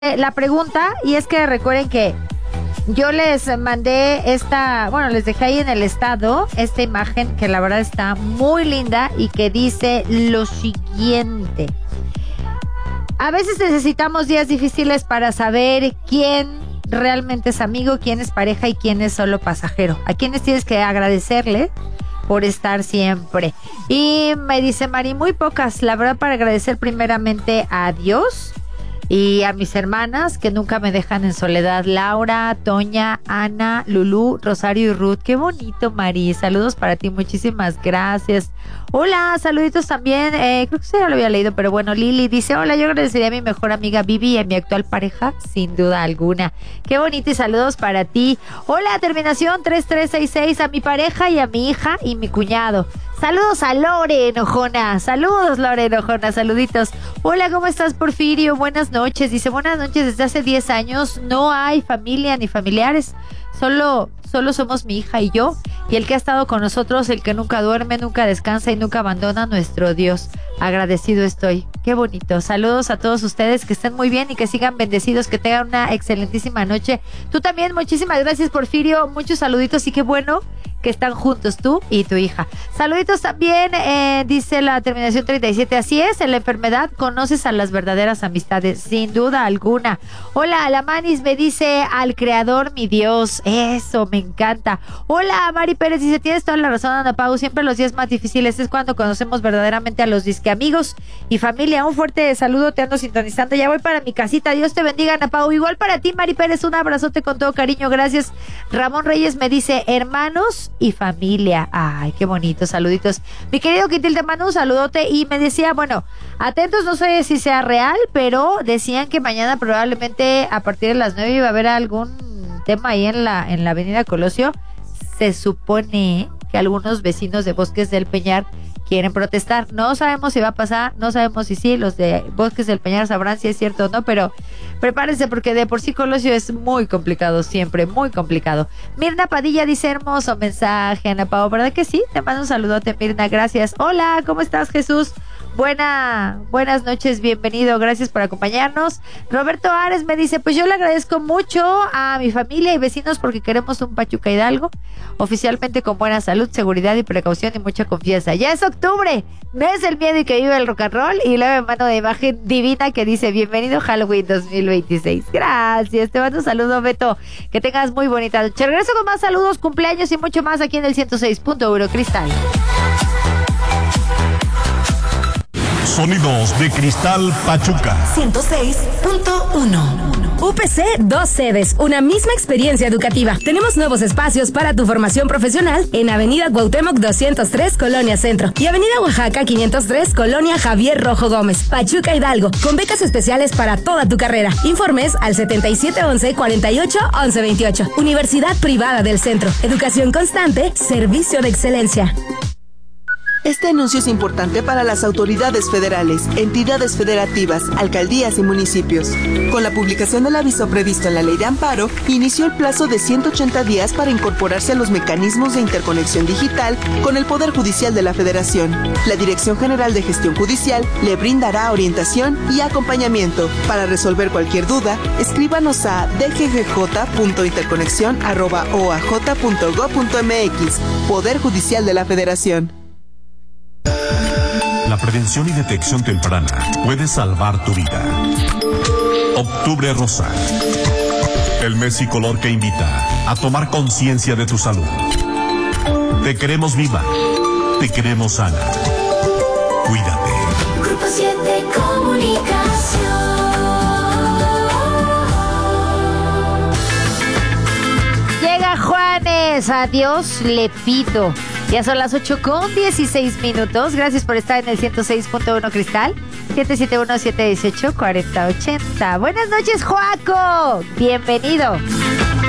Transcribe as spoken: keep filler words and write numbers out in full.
la pregunta, y es que recuerden que yo les mandé esta, bueno, les dejé ahí en el estado esta imagen que la verdad está muy linda y que dice lo siguiente. A veces necesitamos días difíciles para saber quién realmente es amigo, quién es pareja y quién es solo pasajero. A quienes tienes que agradecerle por estar siempre. Y me dice Mari, muy pocas, la verdad, para agradecer primeramente a Dios y a mis hermanas que nunca me dejan en soledad. Laura, Toña, Ana, Lulú, Rosario y Ruth. Qué bonito, Mari. Saludos para ti, muchísimas gracias. Hola, saluditos también. Eh, creo que sí ya lo había leído, pero bueno, Lili dice, hola, yo agradecería a mi mejor amiga Vivi y a mi actual pareja, sin duda alguna. Qué bonito y saludos para ti. Hola, terminación tres tres seis seis, a mi pareja y a mi hija y mi cuñado. Saludos a Lore Enojona. Saludos, Lore Enojona. Saluditos. Hola, ¿cómo estás, Porfirio? Buenas noches. Dice, buenas noches. Desde hace diez años no hay familia ni familiares. Solo, solo somos mi hija y yo. Y el que ha estado con nosotros, el que nunca duerme, nunca descansa y nunca abandona, nuestro Dios. Agradecido estoy. Qué bonito. Saludos a todos ustedes, que estén muy bien y que sigan bendecidos, que tengan una excelentísima noche. Tú también, muchísimas gracias, Porfirio. Muchos saluditos y qué bueno que están juntos tú y tu hija. Saluditos también, eh, dice la terminación treinta y siete. Así es, en la enfermedad conoces a las verdaderas amistades, sin duda alguna. Hola, la Manis me dice, al creador mi Dios. Eso, me encanta. Hola, Mari Pérez dice, tienes toda la razón, Ana Pau. Siempre los días más difíciles es cuando conocemos verdaderamente a los disque amigos y familia. Un fuerte saludo, te ando sintonizando. Ya voy para mi casita. Dios te bendiga, Ana Pau. Igual para ti, Mari Pérez, un abrazote con todo cariño. Gracias. Ramón Reyes me dice, hermanos y familia. Ay, qué bonito, saluditos. Mi querido Quintil, te mando un saludote y me decía, bueno, atentos, no sé si sea real, pero decían que mañana probablemente a partir de las nueve iba a haber algún tema ahí en la, en la avenida Colosio. Se supone que algunos vecinos de Bosques del Peñar quieren protestar. No sabemos si va a pasar, no sabemos si sí, los de Bosques del Peñar sabrán si es cierto o no, pero prepárense porque de por sí Colosio es muy complicado, siempre, muy complicado. Mirna Padilla dice, hermoso mensaje, Ana Pao, ¿verdad que sí? Te mando un saludote, Mirna, gracias. Hola, ¿cómo estás, Jesús? Buena, buenas noches, bienvenido, gracias por acompañarnos. Roberto Ares me dice, pues yo le agradezco mucho a mi familia y vecinos porque queremos un Pachuca Hidalgo oficialmente con buena salud, seguridad y precaución y mucha confianza. Ya es octubre, mes del miedo y que vive el rock and roll, y luego me mando de imagen divina que dice, bienvenido Halloween dos mil veintiséis. Gracias, te mando un saludo, Beto, que tengas muy bonita noche. Regreso con más saludos, cumpleaños y mucho más aquí en el ciento seis punto uno Cristal. Sonidos de Cristal Pachuca. ciento seis punto uno. U P C, dos sedes, una misma experiencia educativa. Tenemos nuevos espacios para tu formación profesional en Avenida Cuauhtémoc doscientos tres, Colonia Centro, y Avenida Oaxaca quinientos tres, Colonia Javier Rojo Gómez, Pachuca Hidalgo, con becas especiales para toda tu carrera. Informes al setenta y siete once, cuarenta y ocho, once veintiocho. Universidad Privada del Centro. Educación constante, servicio de excelencia. Este anuncio es importante para las autoridades federales, entidades federativas, alcaldías y municipios. Con la publicación del aviso previsto en la Ley de Amparo, inició el plazo de ciento ochenta días para incorporarse a los mecanismos de interconexión digital con el Poder Judicial de la Federación. La Dirección General de Gestión Judicial le brindará orientación y acompañamiento. Para resolver cualquier duda, escríbanos a d g g j punto interconexión arroba o a j punto gob punto m x. Poder Judicial de la Federación. La prevención y detección temprana puede salvar tu vida. Octubre Rosa. El mes y color que invita a tomar conciencia de tu salud. Te queremos viva. Te queremos sana. Cuídate. Grupo siete Comunicación. Llega Juanes. A Dios le pido. Ya son las ocho con dieciséis minutos. Gracias por estar en el ciento seis punto uno Cristal. siete siete uno, siete uno ocho, cuarenta ochenta. Buenas noches, Joaco. Bienvenido.